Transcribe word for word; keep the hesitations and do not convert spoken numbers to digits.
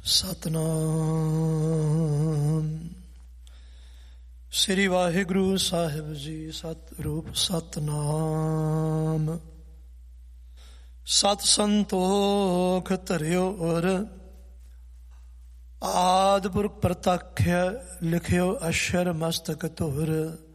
ਸਤਨਾਮ ਸ੍ਰੀ ਵਾਹਿਗੁਰੂ ਸਾਹਿਬ ਜੀ। ਸਤਿਰੂਪ ਸਤਨਾਮ। ਸਤ ਸੰਤੋਖ ਧਰਿਓ ਔਰ ਆਦਿ ਪੁਰਖ ਪ੍ਰਤੱਖ ਲਿਖਿਓ ਅਸ਼ਰ ਮਸਤਕ ਧੁਰ।